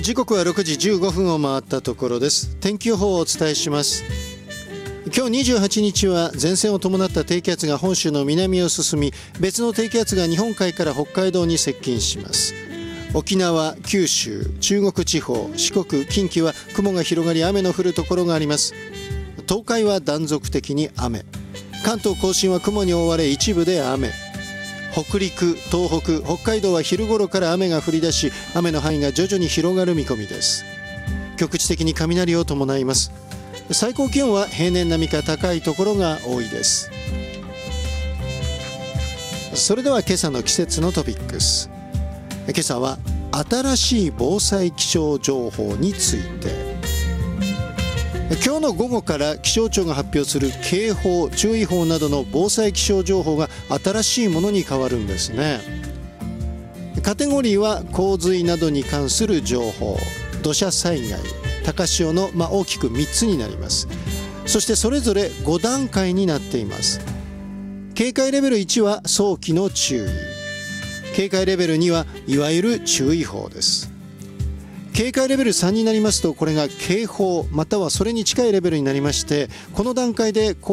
時刻は6時15分を回ったところです。天気予報をお伝えします。今日28日は前線を伴った低気圧が本州の南を進み、別の低気圧が日本海から北海道に接近します。沖縄、九州、中国地方、四国、近畿は雲が広がり雨の降るところがあります。東海は断続的に雨、関東甲信は雲に覆われ一部で雨、北陸、東北、北海道は昼頃から雨が降り出し、雨の範囲が徐々に広がる見込みです。局地的に雷を伴います。最高気温は平年並みか高いところが多いです。それでは今朝の季節のトピックス。今朝は新しい防災気象情報について。今日の午後から気象庁が発表する警報、注意報などの防災気象情報が新しいものに変わるんですね。カテゴリーは洪水などに関する情報、土砂災害、高潮の大きく3つになります。そしてそれぞれ5段階になっています。警戒レベル1は早期の注意、警戒レベル2はいわゆる注意報です。警戒レベル3になりますと、これが警報またはそれに近いレベルになりまして、この段階で